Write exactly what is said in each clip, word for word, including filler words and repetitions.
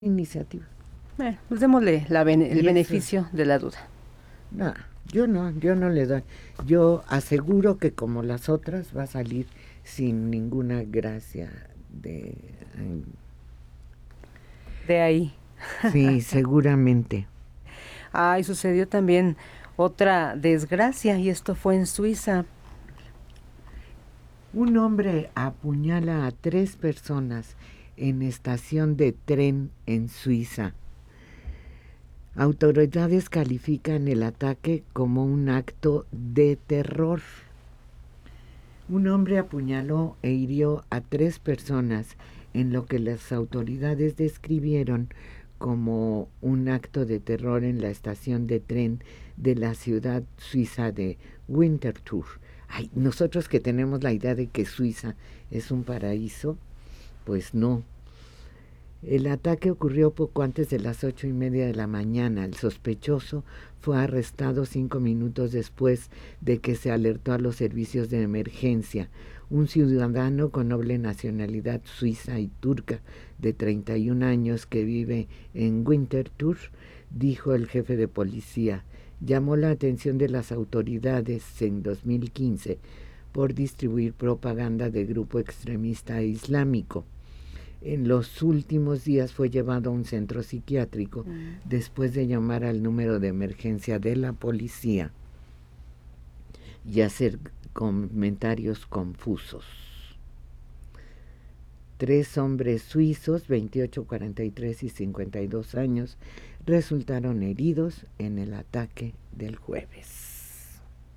iniciativa. Eh, pues démosle la bene- el Y beneficio de la duda. No, yo no, yo no le doy. Yo aseguro que como las otras va a salir sin ninguna gracia de... De ahí. Sí, seguramente. Ah, y sucedió también otra desgracia, y esto fue en Suiza. Un hombre apuñala a tres personas en estación de tren en Suiza. Autoridades califican el ataque como un acto de terror. Un hombre apuñaló e hirió a tres personas en lo que las autoridades describieron como un acto de terror en la estación de tren de la ciudad suiza de Winterthur. Ay, nosotros que tenemos la idea de que Suiza es un paraíso, pues no. El ataque ocurrió poco antes de las ocho y media de la mañana. El sospechoso fue arrestado cinco minutos después de que se alertó a los servicios de emergencia. Un ciudadano con noble nacionalidad suiza y turca de treinta y un años que vive en Winterthur, dijo el jefe de policía, llamó la atención de las autoridades en dos mil quince por distribuir propaganda de grupo extremista islámico. En los últimos días fue llevado a un centro psiquiátrico mm. después de llamar al número de emergencia de la policía y hacer comentarios confusos. Tres hombres suizos, veintiocho, cuarenta y tres y cincuenta y dos años, resultaron heridos en el ataque del jueves.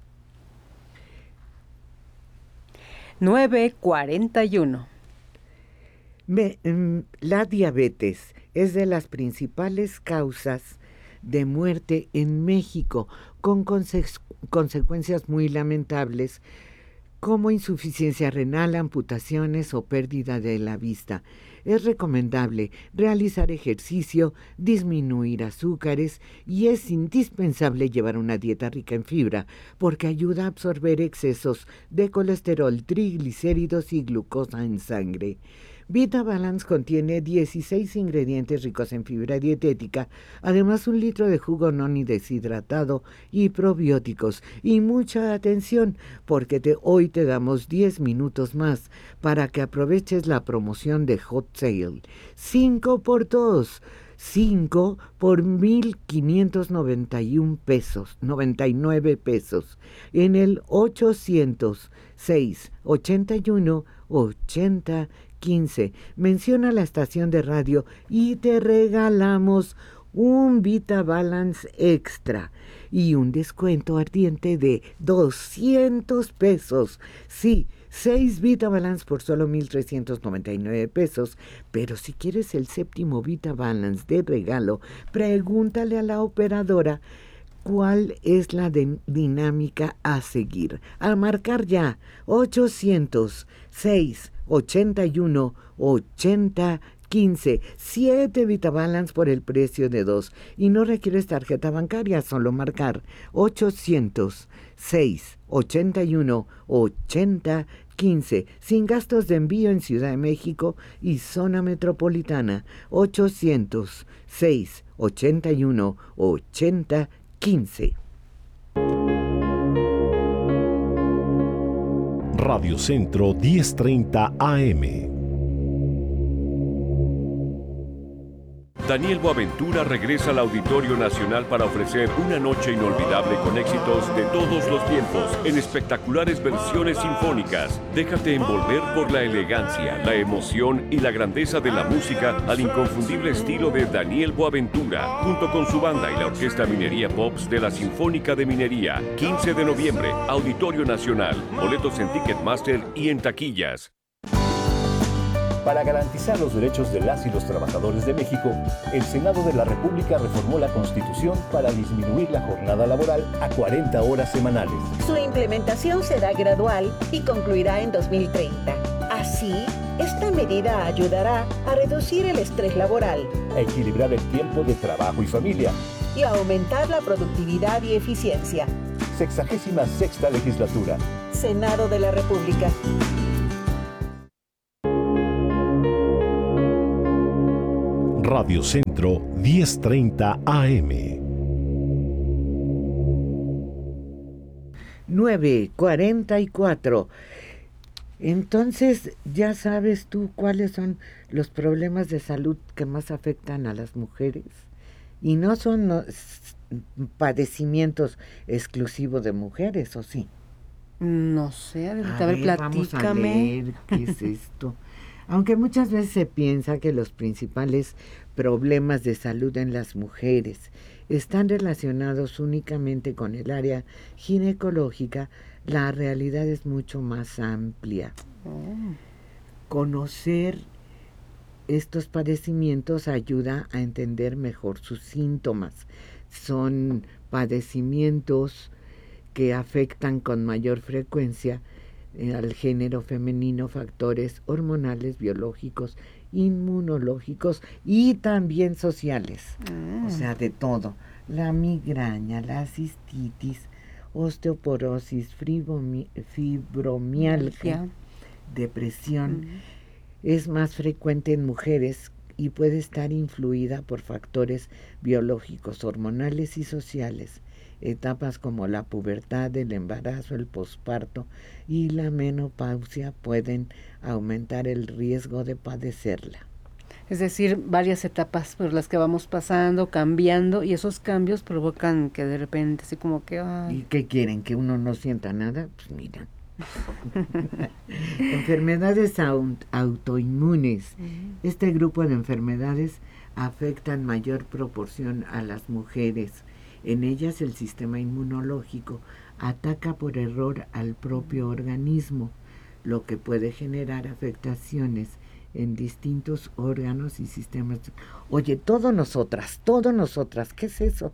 nueve cuarenta y uno. Me, la diabetes es de las principales causas de muerte en México, con conse- consecuencias muy lamentables como insuficiencia renal, amputaciones o pérdida de la vista. Es recomendable realizar ejercicio, disminuir azúcares y es indispensable llevar una dieta rica en fibra porque ayuda a absorber excesos de colesterol, triglicéridos y glucosa en sangre. VitaBalance contiene dieciséis ingredientes ricos en fibra dietética, además un litro de jugo noni deshidratado y probióticos. Y mucha atención, porque te, hoy te damos diez minutos más para que aproveches la promoción de Hot Sale. cinco por dos. cinco por mil quinientos noventa y un pesos, noventa y nueve pesos, en el ochocientos seis, ochenta y uno, ochenta quince. Menciona la estación de radio y te regalamos un VitaBalance extra y un descuento ardiente de doscientos pesos. Sí, seis VitaBalance por solo mil trescientos noventa y nueve pesos, pero si quieres el séptimo VitaBalance de regalo, pregúntale a la operadora cuál es la de dinámica a seguir. Al marcar ya ochocientos seis, ochenta y uno, ochenta quince, siete VitaBalance por el precio de dos y no requieres tarjeta bancaria, solo marcar ochocientos seis, ochenta y uno, ochenta quince, sin gastos de envío en Ciudad de México y zona metropolitana. Ochocientos seis, ochenta y uno, ochenta quince. Radio Centro diez treinta A M. Daniel Boaventura regresa al Auditorio Nacional para ofrecer una noche inolvidable con éxitos de todos los tiempos en espectaculares versiones sinfónicas. Déjate envolver por la elegancia, la emoción y la grandeza de la música al inconfundible estilo de Daniel Boaventura, junto con su banda y la Orquesta Minería Pops de la Sinfónica de Minería. quince de noviembre, Auditorio Nacional. Boletos en Ticketmaster y en taquillas. Para garantizar los derechos de las y los trabajadores de México, el Senado de la República reformó la Constitución para disminuir la jornada laboral a cuarenta horas semanales. Su implementación será gradual y concluirá en dos mil treinta. Así, esta medida ayudará a reducir el estrés laboral, a equilibrar el tiempo de trabajo y familia y a aumentar la productividad y eficiencia. Sexagésima sexta legislatura. Senado de la República. Radio Radio Centro diez treinta A M. nueve cuarenta y cuatro. Entonces, ya sabes tú cuáles son los problemas de salud que más afectan a las mujeres. Y no son no, padecimientos exclusivos de mujeres, ¿o sí? No sé, a ver, A a ver, ver, vamos a platícame. leer qué es esto. Aunque muchas veces se piensa que los principales problemas de salud en las mujeres están relacionados únicamente con el área ginecológica, la realidad es mucho más amplia. Oh. Conocer estos padecimientos ayuda a entender mejor sus síntomas. Son padecimientos que afectan con mayor frecuencia eh, al género femenino, factores hormonales, biológicos, inmunológicos y también sociales. Mm. O sea, de todo. La migraña, la cistitis, osteoporosis, fibromi- fibromialgia, Ya. depresión, Mm. es más frecuente en mujeres y puede estar influida por factores biológicos, hormonales y sociales. Etapas como la pubertad, el embarazo, el posparto y la menopausia pueden aumentar el riesgo de padecerla. Es decir, varias etapas por las que vamos pasando, cambiando, y esos cambios provocan que de repente así como que... ¿Y Ay, qué quieren? ¿Que uno no sienta nada? Pues mira. Enfermedades au- autoinmunes. Este grupo de enfermedades afectan mayor proporción a las mujeres. En ellas el sistema inmunológico ataca por error al propio organismo, lo que puede generar afectaciones en distintos órganos y sistemas. Oye, todos nosotras, todos nosotras, ¿qué es eso?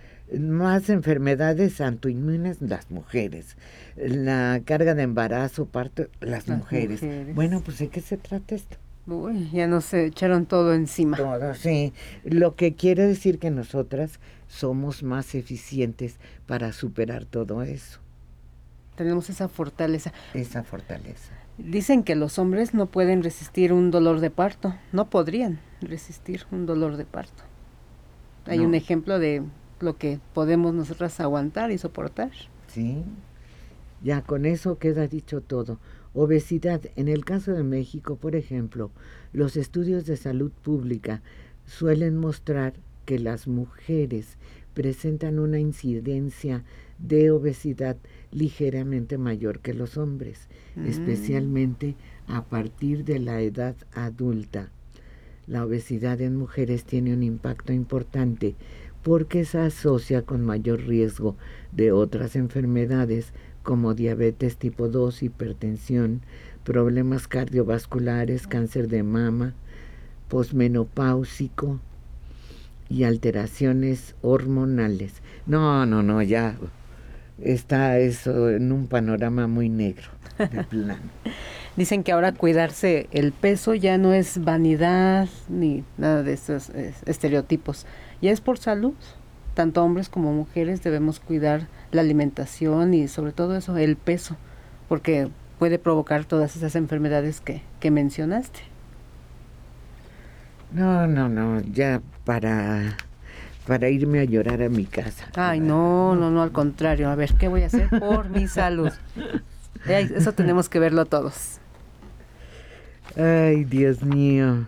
Más enfermedades autoinmunes, las mujeres. La carga de embarazo, parto, las, Las mujeres. mujeres. Bueno, pues ¿de qué se trata esto? uy, ya nos echaron todo encima. Todo, sí. Lo que quiere decir que nosotras somos más eficientes para superar todo eso, Tenemos esa fortaleza. esa fortaleza. Dicen que los hombres no pueden resistir un dolor de parto, no podrían resistir un dolor de parto. Hay No. un ejemplo de lo que podemos nosotras aguantar y soportar. Sí, ya con eso queda dicho todo. Obesidad. En el caso de México, por ejemplo, los estudios de salud pública suelen mostrar que las mujeres presentan una incidencia de obesidad ligeramente mayor que los hombres, Mm. especialmente a partir de la edad adulta. La obesidad en mujeres tiene un impacto importante porque se asocia con mayor riesgo de otras enfermedades como diabetes tipo dos, hipertensión, problemas cardiovasculares, cáncer de mama, posmenopáusico y alteraciones hormonales. No, no, no, ya está eso en un panorama muy negro, de plano. Dicen que ahora cuidarse el peso ya no es vanidad ni nada de esos eh, estereotipos, ya es por salud. Tanto hombres como mujeres debemos cuidar la alimentación y sobre todo eso, el peso, porque puede provocar todas esas enfermedades que, que mencionaste. No, no, no, ya para, para irme a llorar a mi casa. Ay, no, no, no, al contrario. A ver, ¿qué voy a hacer por mi salud? Ay, eso tenemos que verlo todos. Ay, Dios mío.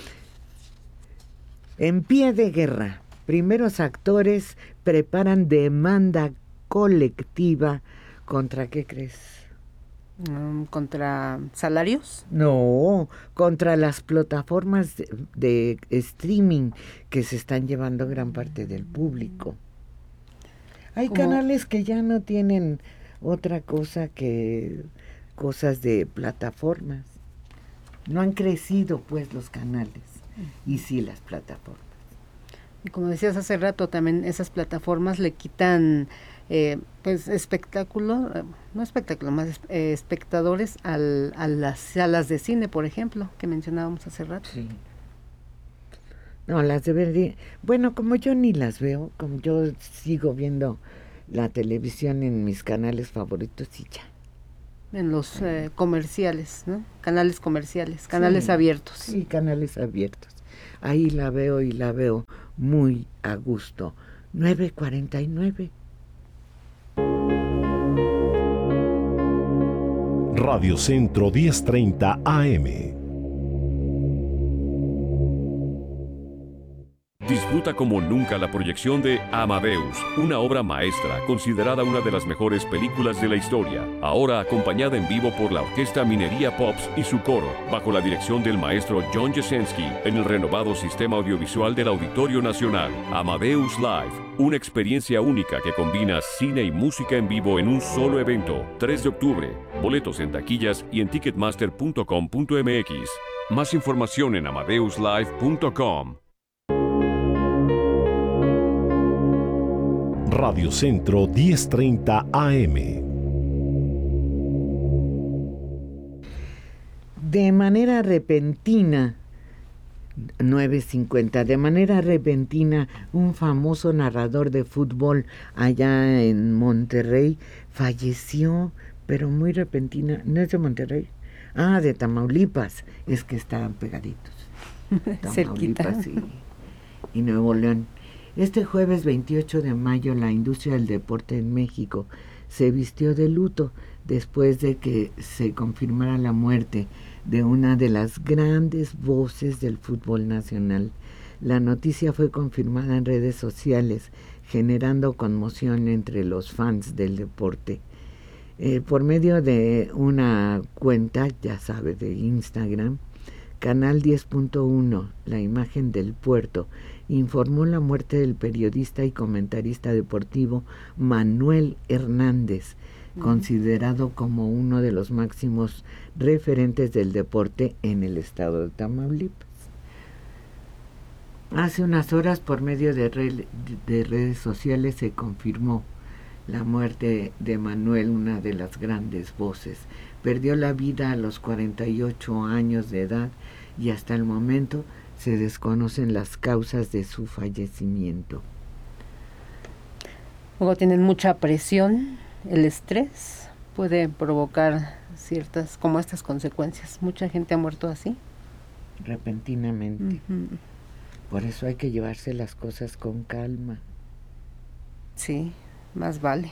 En pie de guerra, primeros actores preparan demanda colectiva contra, ¿qué crees? Mm, ¿Contra salarios? No, contra las plataformas de, de streaming que se están llevando gran parte del público. Hay ¿Cómo? canales que ya no tienen otra cosa que cosas de plataformas. No han crecido pues los canales y sí las plataformas. Y como decías hace rato, también esas plataformas le quitan eh, pues espectáculo, eh, no espectáculo, más eh, espectadores al, a las salas de cine, por ejemplo, que mencionábamos hace rato. Sí. No, las debería. Bueno, como yo ni las veo, como yo sigo viendo la televisión en mis canales favoritos y ya. En los eh, comerciales, ¿no? Canales comerciales, canales Sí, abiertos. Sí, canales abiertos. ahí la veo y la veo muy a gusto. nueve cuarenta y nueve. Radio Centro diez treinta A M. Disfruta como nunca la proyección de Amadeus, una obra maestra considerada una de las mejores películas de la historia, ahora acompañada en vivo por la Orquesta Minería Pops y su coro, bajo la dirección del maestro John Jasenski, en el renovado sistema audiovisual del Auditorio Nacional. Amadeus Live, una experiencia única que combina cine y música en vivo en un solo evento. tres de octubre, boletos en taquillas y en ticketmaster punto com punto m x. Más información en amadeus live punto com. Radio Centro diez treinta A M. De manera repentina, nueve cincuenta, de manera repentina, un famoso narrador de fútbol allá en Monterrey falleció, pero muy repentina. ¿No es de Monterrey? Ah, de Tamaulipas. Es que estaban pegaditos. Tamaulipas y, y Nuevo León. Este jueves veintiocho de mayo, la industria del deporte en México se vistió de luto después de que se confirmara la muerte de una de las grandes voces del fútbol nacional. La noticia fue confirmada en redes sociales, generando conmoción entre los fans del deporte. Eh, por medio de una cuenta, ya sabe, de Instagram, Canal diez punto uno, La Imagen del Puerto, informó la muerte del periodista y comentarista deportivo Manuel Hernández, uh-huh. considerado como uno de los máximos referentes del deporte en el estado de Tamaulipas. Hace unas horas, por medio de, re- de redes sociales, se confirmó la muerte de Manuel, una de las grandes voces. Perdió la vida a los cuarenta y ocho años de edad y hasta el momento se desconocen las causas de su fallecimiento. Luego tienen mucha presión, el estrés puede provocar ciertas, como estas consecuencias. Mucha gente ha muerto así. Repentinamente. Uh-huh. Por eso hay que llevarse las cosas con calma. Sí, más vale.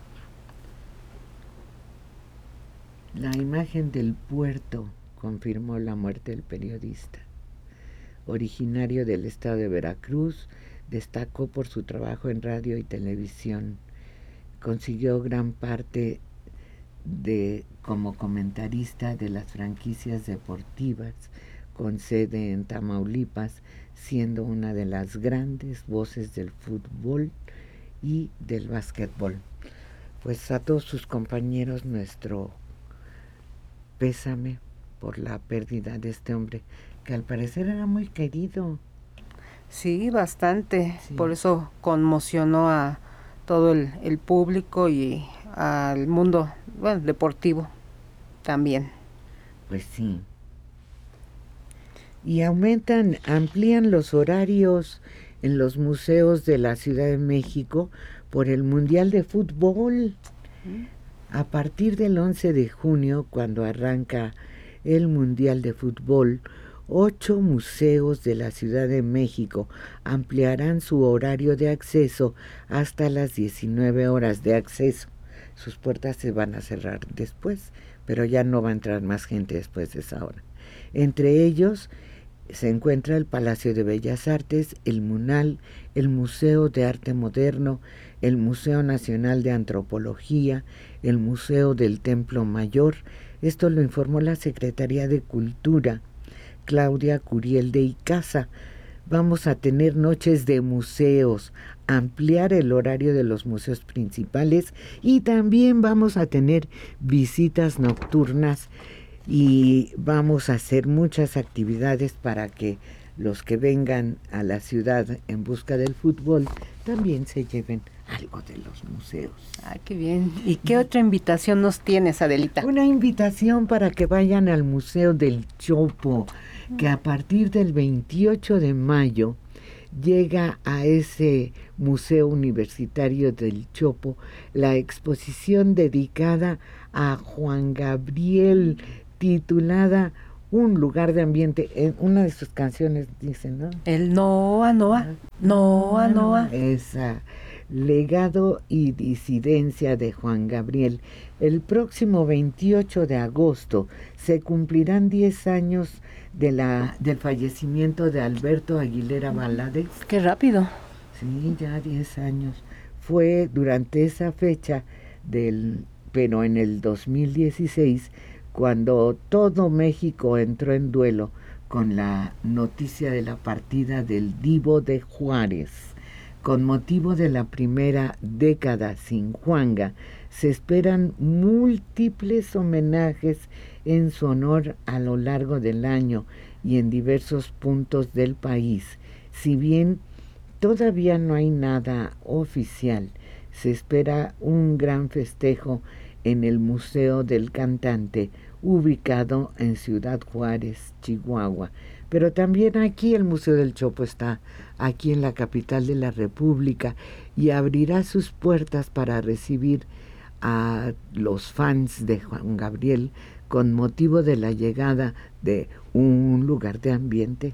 La Imagen del Puerto confirmó la muerte del periodista. Originario del estado de Veracruz, destacó por su trabajo en radio y televisión. Consiguió gran parte de como comentarista de las franquicias deportivas con sede en Tamaulipas, siendo una de las grandes voces del fútbol y del básquetbol. Pues a todos sus compañeros nuestro pésame por la pérdida de este hombre, que al parecer era muy querido. Sí, bastante. Sí. Por eso conmocionó a todo el, el público y al mundo, bueno, deportivo también. Pues sí. Y aumentan, amplían los horarios en los museos de la Ciudad de México por el Mundial de Fútbol. A partir del once de junio, cuando arranca el Mundial de Fútbol, ocho museos de la Ciudad de México ampliarán su horario de acceso hasta las diecinueve horas de acceso. Sus puertas se van a cerrar después, pero ya no va a entrar más gente después de esa hora. Entre ellos se encuentra el Palacio de Bellas Artes, el MUNAL, el Museo de Arte Moderno, el Museo Nacional de Antropología, el Museo del Templo Mayor. Esto lo informó la Secretaría de Cultura, Claudia Curiel de Icaza. Vamos a tener noches de museos, ampliar el horario de los museos principales y también vamos a tener visitas nocturnas y vamos a hacer muchas actividades para que los que vengan a la ciudad en busca del fútbol también se lleven algo de los museos. Ah, qué bien. ¿Y qué otra invitación nos tienes, Adelita? Una invitación para que vayan al Museo del Chopo, que a partir del veintiocho de mayo llega a ese Museo Universitario del Chopo la exposición dedicada a Juan Gabriel, titulada un lugar de ambiente. En una de sus canciones dice, ¿no? El Noa, Noa, Noa, Noa. Esa, legado y disidencia de Juan Gabriel. El próximo veintiocho de agosto se cumplirán diez años de la, del fallecimiento de Alberto Aguilera Valadez. Qué rápido. Sí, ya diez años. Fue durante esa fecha, del, pero en el dos mil dieciséis, cuando todo México entró en duelo con la noticia de la partida del Divo de Juárez. Con motivo de la primera década sin Juanga, se esperan múltiples homenajes en su honor a lo largo del año y en diversos puntos del país. Si bien todavía no hay nada oficial, se espera un gran festejo en el Museo del Cantante, ubicado en Ciudad Juárez, Chihuahua. Pero también aquí el Museo del Chopo está aquí en la capital de la República y abrirá sus puertas para recibir a los fans de Juan Gabriel con motivo de la llegada de un lugar de ambiente,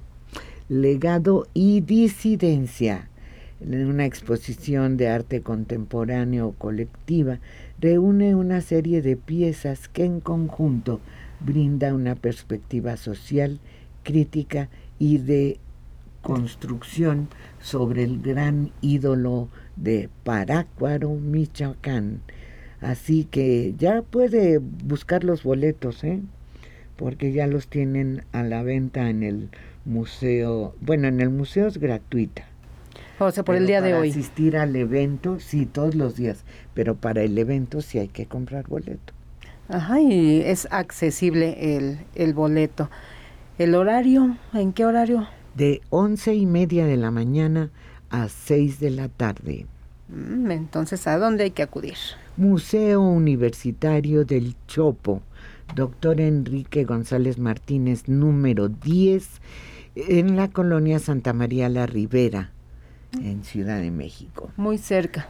legado y disidencia. En una exposición de arte contemporáneo colectiva reúne una serie de piezas que en conjunto brinda una perspectiva social, crítica y de construcción sobre el gran ídolo de Parácuaro, Michoacán. Así que ya puede buscar los boletos, ¿eh? Porque ya los tienen a la venta en el museo. Bueno, en el museo es gratuita. O sea, por pero el día de para hoy. asistir al evento, sí, todos los días. Pero para el evento sí hay que comprar boleto. Ajá, y es accesible el, el boleto. ¿El horario? ¿En qué horario? De once y media de la mañana a seis de la tarde. Mm, entonces, ¿a dónde hay que acudir? Museo Universitario del Chopo, doctor Enrique González Martínez, número diez, en la colonia Santa María la Ribera, en Ciudad de México. Muy cerca.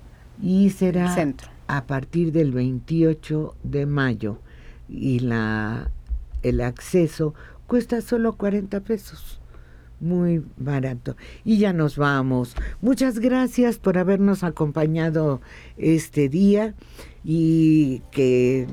Y será Centro. a partir del veintiocho de mayo y la el acceso cuesta solo cuarenta pesos. Muy barato. Y ya nos vamos. Muchas gracias por habernos acompañado este día y que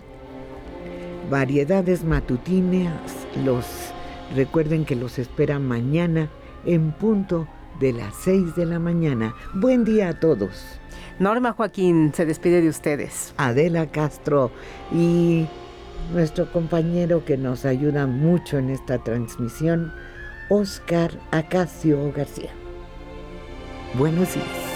Variedades Matutinas los recuerden que los espera mañana en punto de las seis de la mañana. Buen día a todos. Norma Joaquín se despide de ustedes. Adela Castro y nuestro compañero que nos ayuda mucho en esta transmisión, Oscar Acacio García. Buenos días.